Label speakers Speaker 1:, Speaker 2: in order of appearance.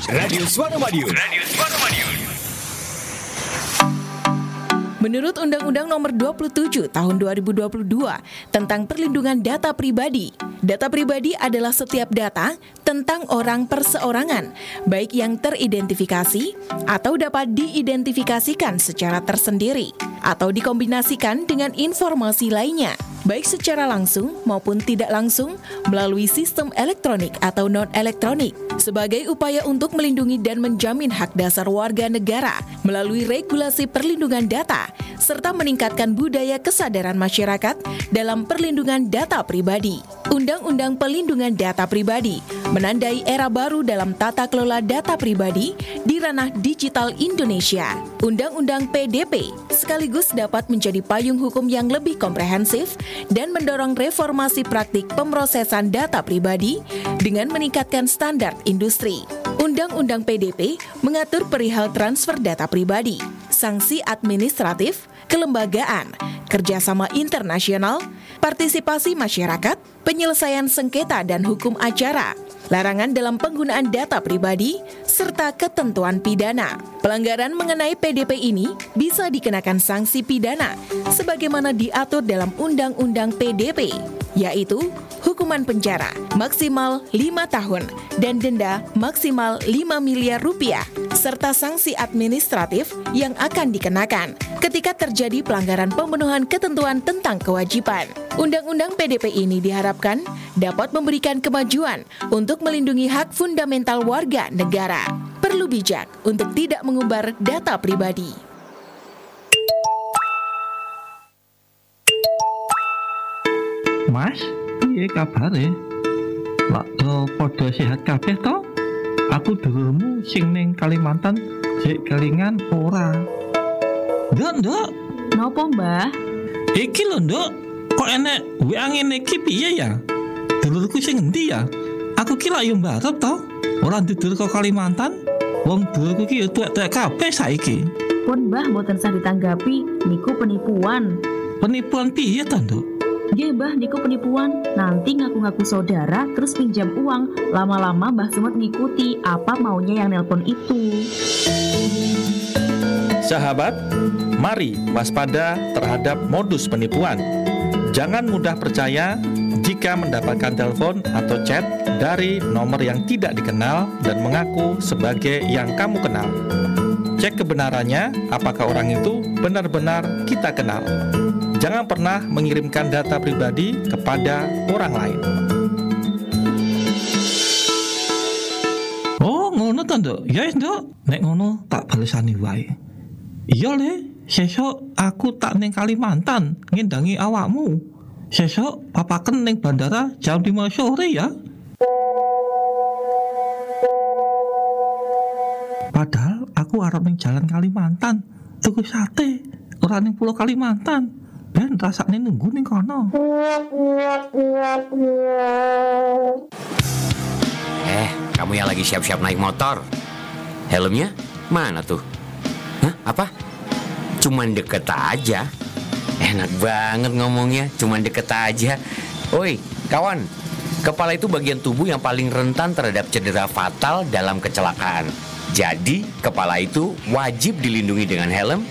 Speaker 1: Radio Suara Madiun.
Speaker 2: Menurut Undang-Undang Nomor 27 Tahun 2022 tentang perlindungan data pribadi adalah setiap data tentang orang perseorangan, baik yang teridentifikasi atau dapat diidentifikasikan secara tersendiri atau dikombinasikan dengan informasi lainnya, baik secara langsung maupun tidak langsung melalui sistem elektronik atau non-elektronik, sebagai upaya untuk melindungi dan menjamin hak dasar warga negara melalui regulasi perlindungan data, serta meningkatkan budaya kesadaran masyarakat dalam perlindungan data pribadi. Undang-Undang Pelindungan Data Pribadi menandai era baru dalam tata kelola data pribadi di ranah digital Indonesia. Undang-Undang PDP sekaligus dapat menjadi payung hukum yang lebih komprehensif dan mendorong reformasi praktik pemrosesan data pribadi dengan meningkatkan standar industri. Undang-Undang PDP mengatur perihal transfer data pribadi, sanksi administratif, kelembagaan, kerjasama internasional, partisipasi masyarakat, penyelesaian sengketa dan hukum acara, larangan dalam penggunaan data pribadi, serta ketentuan pidana. Pelanggaran mengenai PDP ini bisa dikenakan sanksi pidana sebagaimana diatur dalam Undang-Undang PDP, yaitu hukuman penjara maksimal 5 tahun dan denda maksimal 5 miliar rupiah, serta sanksi administratif yang akan dikenakan ketika terjadi pelanggaran pemenuhan ketentuan tentang kewajiban. Undang-undang PDP ini diharapkan dapat memberikan kemajuan untuk melindungi hak fundamental warga negara. Perlu bijak untuk tidak mengumbar data pribadi.
Speaker 3: Mas, piye kabare? Lak do padha sehat kabeh to? Aku dulurmu sing ning Kalimantan sik kelingan ora. Nduk,
Speaker 4: Nopo, Mbah?
Speaker 3: iki lho, Nduk. Kok enek WA ngene iki piye ya? Dulurku sing endi ya? Aku ki lak yo mbarep to. Ora ndudul ke Kalimantan. Wong dulurku ki yo tuwek-tuwek kabeh saiki.
Speaker 4: Pun Mbah mboten sah ditanggapi, niku penipuan.
Speaker 3: Penipuan piye to, Nduk?
Speaker 4: Nggih, Mbah, niku penipuan. Nanti ngaku-ngaku saudara terus pinjam uang. Lama-lama Mbah Semut ngikuti apa maunya yang nelpon itu.
Speaker 5: Sahabat, mari waspada terhadap modus penipuan. Jangan mudah percaya jika mendapatkan telepon atau chat dari nomor yang tidak dikenal dan mengaku sebagai yang kamu kenal. Cek kebenarannya apakah orang itu benar-benar kita kenal. Jangan pernah mengirimkan data pribadi kepada orang lain.
Speaker 3: Oh, ngono to, Nduk. Ya wis, Nduk. Nek ngono tak balesani wae. Iya le, sesuk aku tak ning Kalimantan ngendangi awakmu. Sesuk papaken ning bandara jam 5 sore ya. Padahal aku arep ning jalan Kalimantan, tuku sate, ora ning pulau Kalimantan. Ben rasane nunggu ning kono.
Speaker 6: Kamu yang lagi siap-siap naik motor, helmnya mana tuh? Hah? Apa? Cuman deket aja. Enak banget ngomongnya, cuman deket aja. Oi, kawan, kepala itu bagian tubuh yang paling rentan terhadap cedera fatal dalam kecelakaan. Jadi, kepala itu wajib dilindungi dengan helm